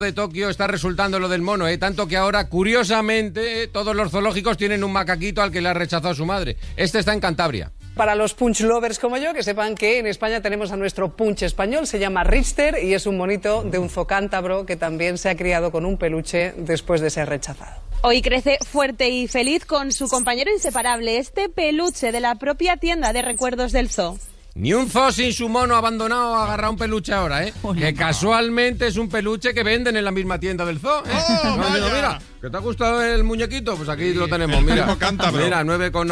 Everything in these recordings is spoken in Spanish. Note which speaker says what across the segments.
Speaker 1: de Tokio está resultando lo del mono, tanto que ahora, curiosamente, todos los zoológicos tienen un macaquito al que le ha rechazado su madre. Este está en Cantabria.
Speaker 2: Para los punch lovers como yo, que sepan que en España tenemos a nuestro punch español, se llama Richter y es un monito de un zoo cántabro que también se ha criado con un peluche después de ser rechazado.
Speaker 3: Hoy crece fuerte y feliz con su compañero inseparable, este peluche de la propia tienda de recuerdos del zoo.
Speaker 1: Ni un zoo sin su mono abandonado ha agarrado un peluche ahora, que casualmente es un peluche que venden en la misma tienda del zoo, No, digo, mira, ¿que te ha gustado el muñequito? Pues aquí lo tenemos, mira. Mira,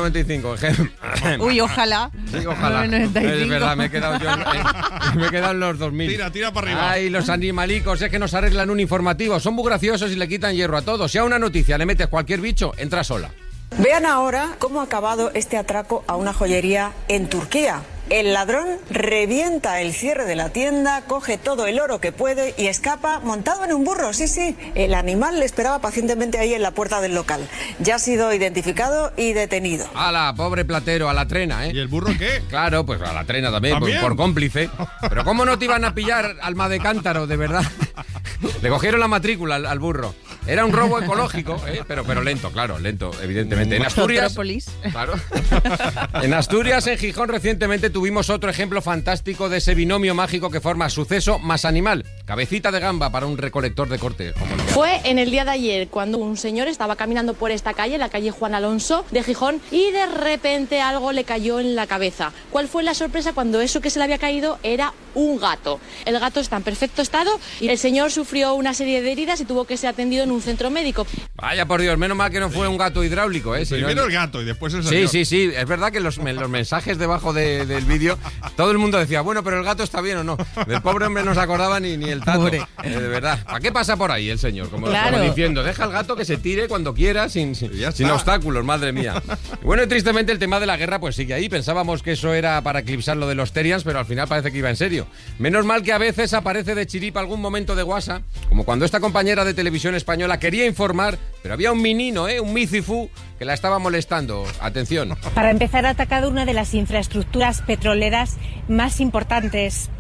Speaker 1: 9,95.
Speaker 4: Uy, ojalá.
Speaker 1: Sí, ojalá.
Speaker 4: 9,95.
Speaker 1: Es verdad, me he quedado en los 2000.
Speaker 5: Tira para arriba.
Speaker 1: Ay, los animalicos, es que nos arreglan un informativo. Son muy graciosos y le quitan hierro a todos. Si a una noticia le metes cualquier bicho, entra sola.
Speaker 6: Vean ahora cómo ha acabado este atraco a una joyería en Turquía. El ladrón revienta el cierre de la tienda, coge todo el oro que puede y escapa montado en un burro. Sí, el animal le esperaba pacientemente ahí en la puerta del local. Ya ha sido identificado y detenido.
Speaker 1: ¡Hala, pobre platero, a la trena,
Speaker 5: ¿Y el burro qué?
Speaker 1: Claro, pues a la trena también. Por cómplice. Pero ¿cómo no te iban a pillar, alma de cántaro, de verdad? Le cogieron la matrícula al burro. Era un robo ecológico, pero lento, claro, lento, evidentemente. En Asturias, claro. En Asturias, en Gijón, recientemente tuvimos otro ejemplo fantástico de ese binomio mágico que forma suceso más animal. Cabecita de gamba para un recolector de corte.
Speaker 7: Fue en el día de ayer cuando un señor estaba caminando por esta calle, la calle Juan Alonso de Gijón, y de repente algo le cayó en la cabeza. ¿Cuál fue la sorpresa cuando eso que se le había caído era un gato? El gato está en perfecto estado y el señor sufrió una serie de heridas y tuvo que ser atendido en un centro médico.
Speaker 1: Vaya por Dios, menos mal que no fue un gato hidráulico,
Speaker 5: Primero el gato y después el señor.
Speaker 1: Sí, es verdad que los mensajes debajo del vídeo, todo el mundo decía, bueno, pero el gato está bien o no. Del pobre hombre no se acordaba ni el tato. De verdad. ¿Para qué pasa por ahí el señor? Como diciendo, deja al gato que se tire cuando quiera, sin obstáculos, madre mía. Y bueno, y tristemente el tema de la guerra pues sigue ahí. Pensábamos que eso era para eclipsar lo de los Terians, pero al final parece que iba en serio. Menos mal que a veces aparece de chiripa algún momento de guasa, como cuando esta compañera de televisión española quería informar, pero había un menino, un micifú, que la estaba molestando. Atención.
Speaker 8: Para empezar, ha atacado una de las infraestructuras petroleras más importantes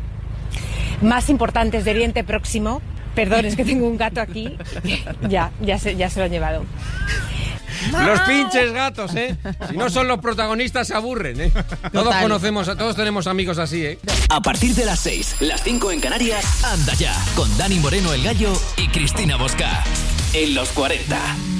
Speaker 8: de Oriente Próximo. Perdón, es que tengo un gato aquí. Ya se lo han llevado.
Speaker 1: Los pinches gatos, Si no son los protagonistas se aburren, Todos tenemos amigos así,
Speaker 9: A partir de las 6, las 5 en Canarias, Anda Ya, con Dani Moreno el Gallo y Cristina Bosca. En los 40.